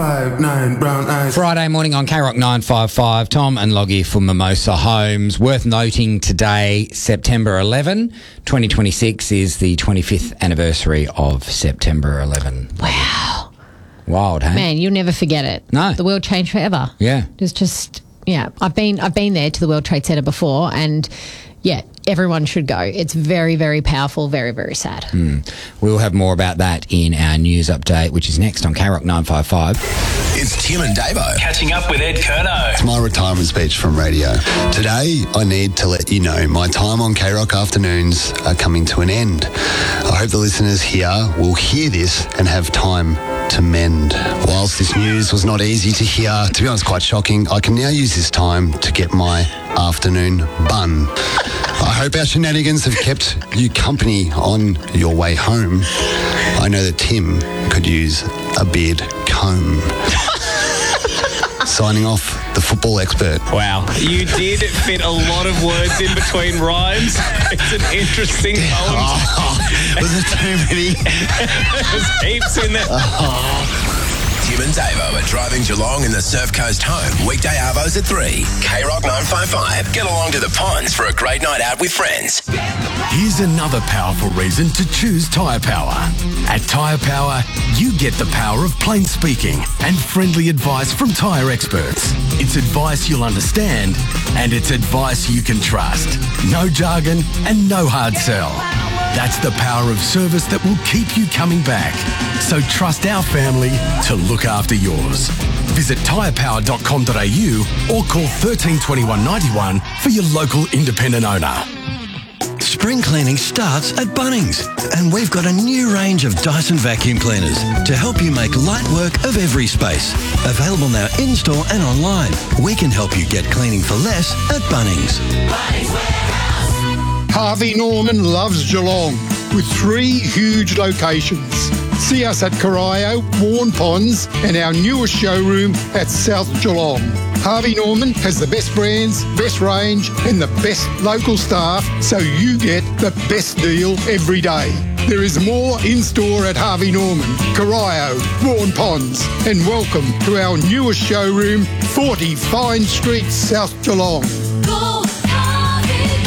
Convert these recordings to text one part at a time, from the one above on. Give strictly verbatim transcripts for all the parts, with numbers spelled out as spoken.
Five, nine, brown eyes. Friday morning on K Rock nine five five. Tom and Loggy from Mimosa Homes. Worth noting today, September eleventh, twenty twenty-six is the twenty-fifth anniversary of September eleventh. Wow. Wild, hey? Man, you'll never forget it. No. The world changed forever. Yeah. It's just, yeah. I've been I've been there to the World Trade Center before, and yeah, everyone should go. It's very, very powerful, very, very sad. Mm. We'll have more about that in our news update, which is next on K Rock nine five five. It's Tim and Davo. Catching up with Ed Curnow. It's my retirement speech from radio. Today, I need to let you know my time on K Rock afternoons are coming to an end. I hope the listeners here will hear this and have time to mend. Whilst this news was not easy to hear, to be honest, quite shocking, I can now use this time to get my afternoon bun. I hope our shenanigans have kept you company on your way home. I know that Tim could use a beard comb. Signing off, the football expert. Wow. You did fit a lot of words in between rhymes. It's an interesting poem. Oh, was it too many? There's heaps in there. Oh. Tim and Davo are driving Geelong in the Surf Coast home. Weekday arvos at three. K Rock nine five five. Get along to the ponds for a great night out with friends. Here's another powerful reason to choose Tyre Power. At Tyre Power, you get the power of plain speaking and friendly advice from tyre experts. It's advice you'll understand, and it's advice you can trust. No jargon and no hard sell. That's the power of service that will keep you coming back. So trust our family to look after yours. Visit tyre power dot com dot a u or call one three two one nine one for your local independent owner. Spring cleaning starts at Bunnings, and we've got a new range of Dyson vacuum cleaners to help you make light work of every space. Available now in-store and online. We can help you get cleaning for less at Bunnings. Bunnings Warehouse. Harvey Norman loves Geelong with three huge locations. See us at Corio, Warren Ponds, and our newest showroom at South Geelong. Harvey Norman has the best brands, best range, and the best local staff, so you get the best deal every day. There is more in-store at Harvey Norman, Corio, Warren Ponds, and welcome to our newest showroom, forty Fine Street, South Geelong. Go, Harvey,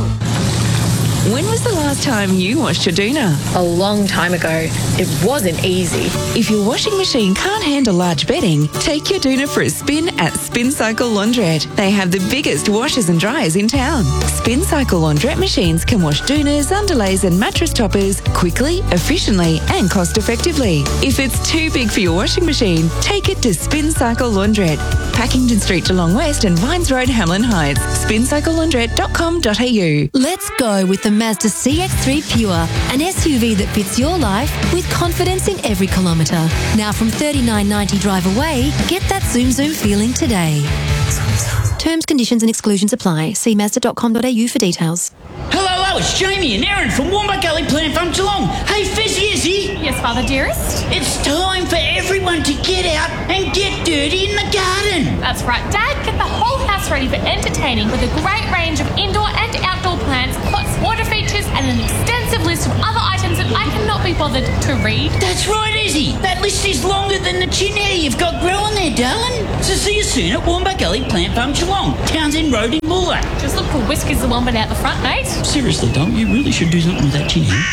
go! When was the last time you washed your doona? A long time ago. It wasn't easy. If your washing machine can't handle large bedding, take your doona for a spin at Spin Cycle Laundrette. They have the biggest washers and dryers in town. Spin Cycle Laundrette machines can wash doonas, underlays and mattress toppers quickly, efficiently and cost effectively. If it's too big for your washing machine, take it to Spin Cycle Laundrette. Packington Street, Geelong West and Vines Road, Hamlin Heights. spin cycle laundrette dot com dot a u. Let's go with the Mazda C X three Pure, an S U V that fits your life with confidence in every kilometre. Now from thirty-nine ninety drive away, get that zoom zoom feeling today. Terms, conditions and exclusions apply. See mazda dot com dot a u for details. Hello, hello, it's Jamie and Aaron from Wombat Gully Plant Farm Geelong. Hey, Fizzy, is he? Yes, Father dearest? It's time for everyone to get out and get dirty in the garden. That's right, Dad. Get the whole house ready for entertaining with a great range of indoor and outdoor plants, pots, water features, and an extensive list of other items that I cannot be bothered to read. That's right, Izzy. That list is longer than the chin hair you've got growing there, darling. So see you soon at Wombat Gully Plant Farm Geelong, Townsend Road in Bulla. Just look for Whiskers the Wombat out the front, mate. Seriously, Dom, you really should do something with that chin hair.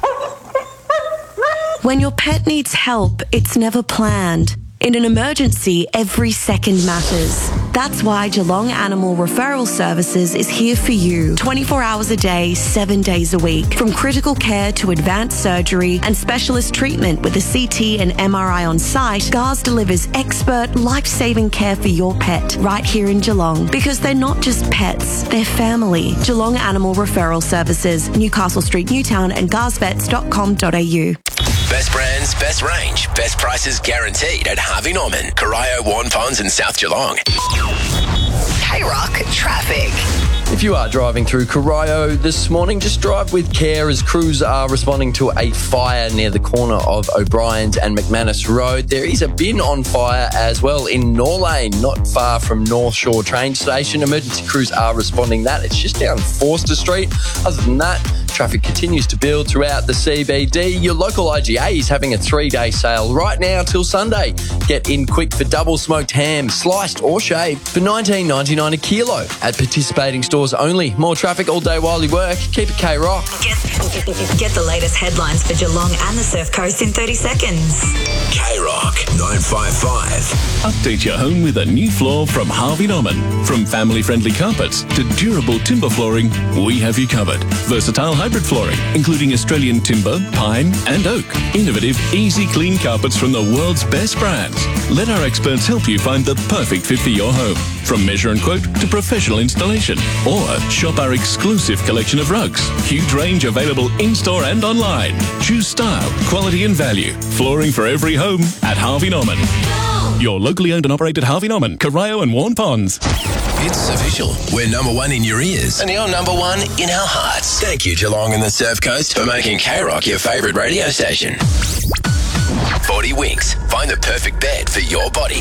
When your pet needs help, it's never planned. In an emergency, every second matters. That's why Geelong Animal Referral Services is here for you twenty-four hours a day, seven days a week. From critical care to advanced surgery and specialist treatment with a C T and M R I on site, G A R S delivers expert, life-saving care for your pet right here in Geelong. Because they're not just pets, they're family. Geelong Animal Referral Services, Newcastle Street, Newtown and gars vets dot com dot a u. Best brands, best range, best prices guaranteed at Harvey Norman, Corio, Warren Ponds and South Geelong. K-Rock traffic. If you are driving through Corio this morning, just drive with care as crews are responding to a fire near the corner of O'Brien's and McManus Road. There is a bin on fire as well in Norlane, not far from North Shore train station. Emergency crews are responding that. It's just down Forster Street. Other than that, Traffic continues to build throughout the C B D. Your local I G A is having a three-day sale right now till Sunday. Get in quick for double smoked ham, sliced or shaved for nineteen ninety-nine a kilo. At participating stores only. More traffic all day while you work. Keep it K-Rock. Get, get the latest headlines for Geelong and the Surf Coast in thirty seconds. K-Rock nine five five. Update your home with a new floor from Harvey Norman. From family-friendly carpets to durable timber flooring, we have you covered. Versatile hybrid flooring, including Australian timber, pine and oak. Innovative, easy clean carpets from the world's best brands. Let our experts help you find the perfect fit for your home. From measure and quote to professional installation. Or shop our exclusive collection of rugs. Huge range available in-store and online. Choose style, quality and value. Flooring for every home at Harvey Norman. Your locally owned and operated Harvey Norman, Corio and Warn Ponds. It's official. We're number one in your ears. And you're number one in our hearts. Thank you, Geelong and the Surf Coast, for making K-Rock your favourite radio station. forty Winks. Find the perfect bed for your body.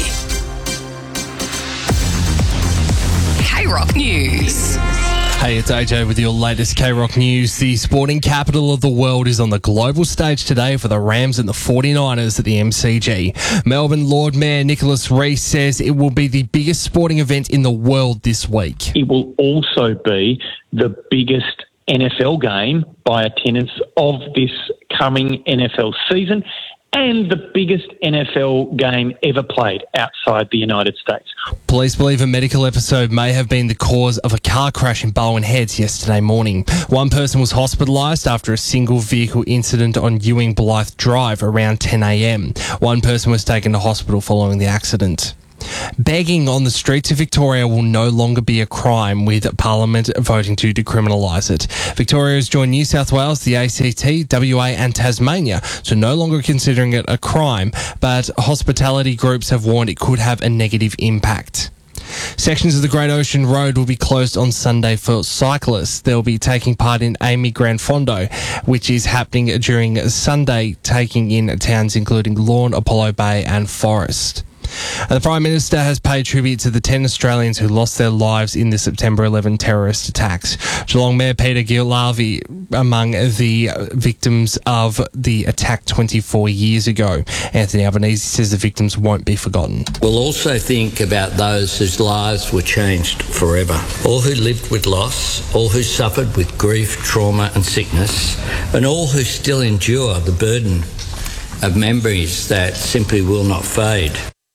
K-Rock News. Hey, it's A J with your latest K-Rock news. The sporting capital of the world is on the global stage today for the Rams and the forty-niners at the M C G. Melbourne Lord Mayor Nicholas Rees says it will be the biggest sporting event in the world this week. It will also be the biggest N F L game by attendance of this coming N F L season, and the biggest N F L game ever played outside the United States. Police believe a medical episode may have been the cause of a car crash in Bowen Heads yesterday morning. One person was hospitalised after a single vehicle incident on Ewing Blythe Drive around ten a.m. One person was taken to hospital following the accident. Begging on the streets of Victoria will no longer be a crime, with Parliament voting to decriminalise it. Victoria has joined New South Wales, the A C T, W A and Tasmania to no longer considering it a crime, but hospitality groups have warned it could have a negative impact. Sections of the Great Ocean Road will be closed on Sunday for cyclists. They'll be taking part in Amy Gran Fondo, which is happening during Sunday, taking in towns including Lorne, Apollo Bay and Forest. And the Prime Minister has paid tribute to the ten Australians who lost their lives in the September eleventh terrorist attacks. Geelong Mayor Peter Gillarvey among the victims of the attack twenty-four years ago. Anthony Albanese says the victims won't be forgotten. We'll also think about those whose lives were changed forever. All who lived with loss, all who suffered with grief, trauma and sickness, and all who still endure the burden of memories that simply will not fade.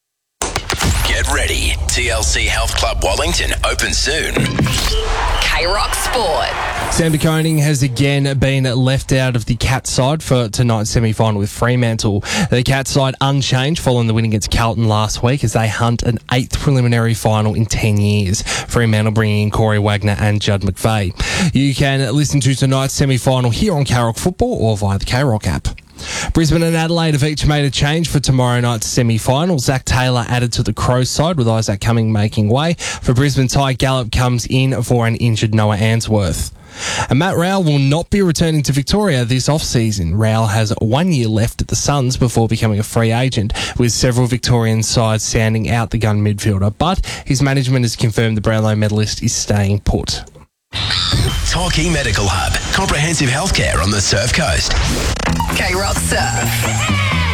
Get ready. T L C Health Club Wellington open soon. K-Rock Sport. Sam de Koning has again been left out of the Cats side for tonight's semi-final with Fremantle. The Cats side unchanged following the win against Carlton last week as they hunt an eighth preliminary final in ten years. Fremantle bringing in Corey Wagner and Judd McVeigh. You can listen to tonight's semi-final here on K-Rock Football or via the K-Rock app. Brisbane and Adelaide have each made a change for tomorrow night's semi-final. Zach Taylor added to the Crows side with Isaac Cumming making way. For Brisbane, Ty Gallup comes in for an injured Noah Answorth. And Matt Rowell will not be returning to Victoria this off-season. Rowell has one year left at the Suns before becoming a free agent, with several Victorian sides sounding out the gun midfielder. But his management has confirmed the Brownlow medalist is staying put. Torquay Medical Hub. Comprehensive healthcare on the Surf Coast. K-Rock Surf.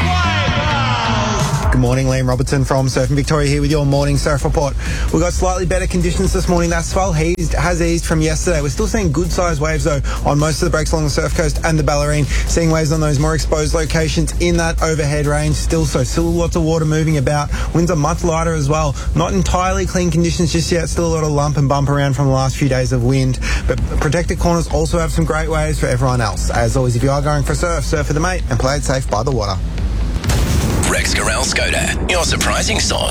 Good morning, Liam Robertson from Surfing Victoria here with your morning surf report. We've got slightly better conditions this morning. That swell eased, has eased from yesterday. We're still seeing good sized waves though on most of the breaks along the surf coast and the Bellarine. Seeing waves on those more exposed locations in that overhead range still so. Still lots of water moving about. Winds are much lighter as well. Not entirely clean conditions just yet. Still a lot of lump and bump around from the last few days of wind. But protected corners also have some great waves for everyone else. As always, if you are going for surf, surf with a mate and play it safe by the water. Rex Gorell Skoda, your surprising source